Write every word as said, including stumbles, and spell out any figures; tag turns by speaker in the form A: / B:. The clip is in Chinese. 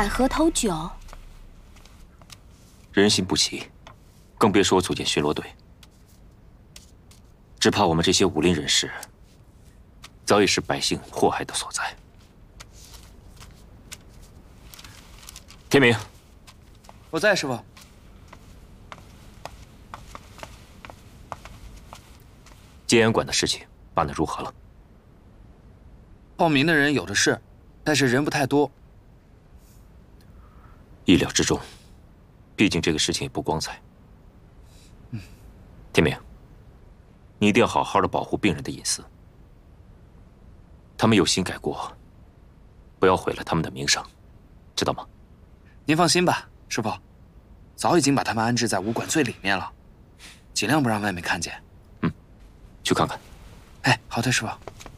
A: 百合头酒，
B: 人心不齐，更别说组建巡逻队。只怕我们这些武林人士，早已是百姓祸害的所在。天明，
C: 我在，师傅。
B: 戒烟馆的事情办得如何了？
C: 报名的人有的是，但是人不太多。
B: 意料之中，毕竟这个事情也不光彩。
C: 嗯，
B: 天明，你一定要好好的保护病人的隐私。他们有心改过，不要毁了他们的名声，知道吗？
C: 您放心吧，师傅，早已经把他们安置在武馆最里面了，尽量不让外面看见。
B: 嗯，去看看。
C: 哎，好的，师傅。